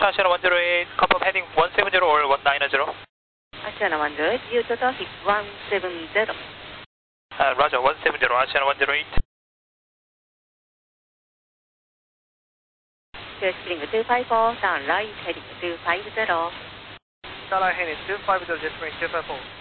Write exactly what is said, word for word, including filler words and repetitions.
Asiana one zero eight, confirm heading one seven zero or one nine zero. Asiana one zero eight, view to traffic one seven zero. Uh, Roger, one seven zero, Asiana one zero eight. Spring two five four, down light heading two five zero. Down light heading two five zero, jet spring two five four.